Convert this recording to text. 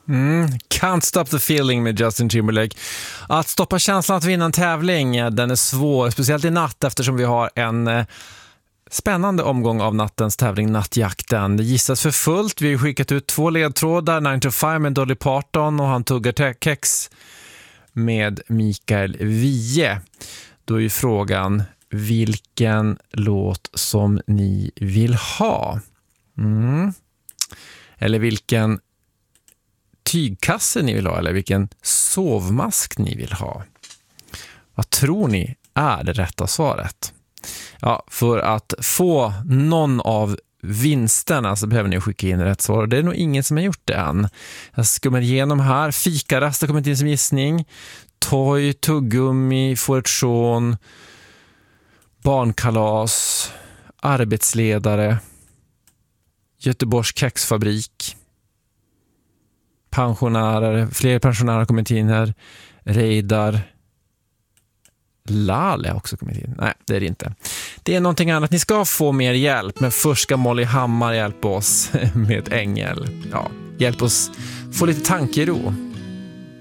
Can't Stop the Feeling med Justin Timberlake. Att stoppa känslan att vinna en tävling, den är svår, speciellt i natt eftersom vi har en spännande omgång av nattens tävling Nattjakten. Det gissas för fullt. Vi har skickat ut 2 ledtrådar, 9 to 5 med Dolly Parton och Han tuggar kex med Mikael Wiehe. Då är ju frågan vilken låt som ni vill ha. Eller vilken tygkasse ni vill ha, eller vilken sovmask ni vill ha. Vad tror ni är det rätta svaret? Ja, för att få någon av vinsterna så behöver ni skicka in rätt svar. Det är nog ingen som har gjort det än. Jag skummar igenom här. Fikarast har kommit in som gissning. Toy, tuggummi, får ett sjån, barnkalas, arbetsledare, Göteborgs kexfabrik, pensionärer, fler pensionärer har kommit in här, Reidar, Lale har också kommit in. Nej, det är det inte. Det är någonting annat. Ni ska få mer hjälp, men först ska Molly Hammar hjälpa oss med Ängel. Ja, hjälp oss få lite tankero.